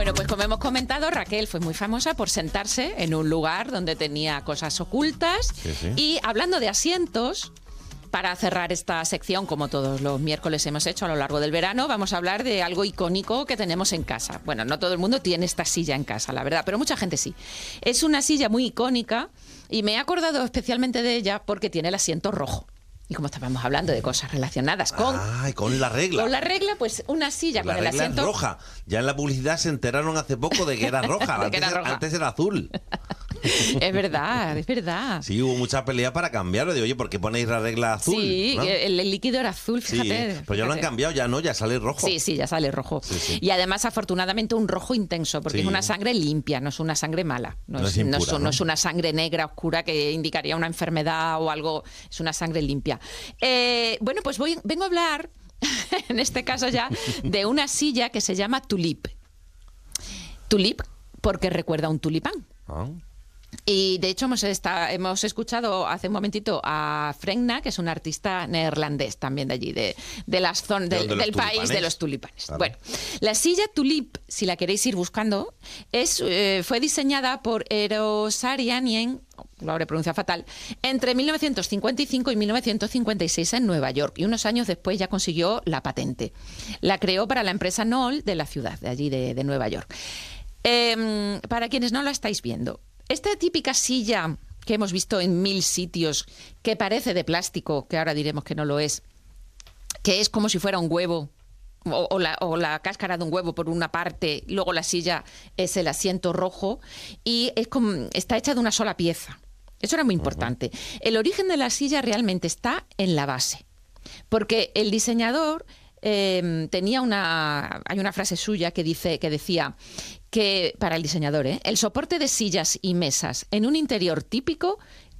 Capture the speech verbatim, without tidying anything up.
Bueno, pues como hemos comentado, Raquel fue muy famosa por sentarse en un lugar donde tenía cosas ocultas. Sí, sí. Y hablando de asientos, para cerrar esta sección, como todos los miércoles hemos hecho a lo largo del verano, vamos a hablar de algo icónico que tenemos en casa. Bueno, no todo el mundo tiene esta silla en casa, la verdad, pero mucha gente sí. Es una silla muy icónica y me he acordado especialmente de ella porque tiene el asiento rojo. Y como estábamos hablando de cosas relacionadas con... Ay, con la regla. Con la regla, pues una silla la con el regla asiento... es roja. Ya en la publicidad se enteraron hace poco de que era roja. De antes, que era roja. antes era azul. Es verdad, es verdad. Sí, hubo mucha pelea para cambiarlo. De, oye, ¿por qué ponéis la regla azul? Sí, ¿no? el, el líquido era azul, fíjate. Sí, pero ya lo han fíjate. cambiado, ya no, ya sale rojo. Sí, sí, ya sale rojo. Sí, sí. Y además, afortunadamente, un rojo intenso, porque Sí. es una sangre limpia, no es una sangre mala. No, No es, es impura, no es- ¿no? no es una sangre negra, oscura, que indicaría una enfermedad o algo. Es una sangre limpia. Eh, bueno, pues voy, vengo a hablar, en este caso ya, de una silla que se llama tulip. Tulip porque recuerda a un tulipán. Ah. Y de hecho hemos, esta- hemos escuchado hace un momentito a Frenna, que es un artista neerlandés también de allí, de, de las zonas ¿De del, dónde, los del país tulipanes? de los tulipanes. Claro. Bueno, la silla tulip, si la queréis ir buscando, es, eh, fue diseñada por Eero Saarinen, lo habré pronunciado fatal, entre mil novecientos cincuenta y cinco y mil novecientos cincuenta y seis en Nueva York, y unos años después ya consiguió la patente. La creó para la empresa Knoll de la ciudad, de allí de, de Nueva York. Eh, para quienes no la estáis viendo, esta típica silla que hemos visto en mil sitios, que parece de plástico, que ahora diremos que no lo es, que es como si fuera un huevo, o, o la, o la cáscara de un huevo por una parte, luego la silla es el asiento rojo, y es como, está hecha de una sola pieza. Eso era muy importante. El origen de la silla realmente está en la base, porque el diseñador eh, tenía una... Hay una frase suya que, dice, que decía que, para el diseñador, ¿eh? el soporte de sillas y mesas en un interior típico